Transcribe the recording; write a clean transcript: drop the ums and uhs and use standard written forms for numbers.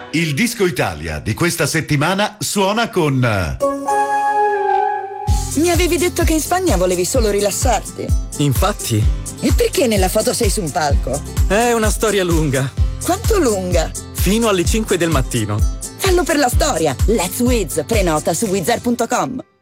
Il Disco Italia di questa settimana suona con... Mi avevi detto che in Spagna volevi solo rilassarti. Infatti. E perché nella foto sei su un palco? È una storia lunga. Quanto lunga? Fino alle 5 del mattino. Fallo per la storia. Let's Wiz. Prenota su wizard.com.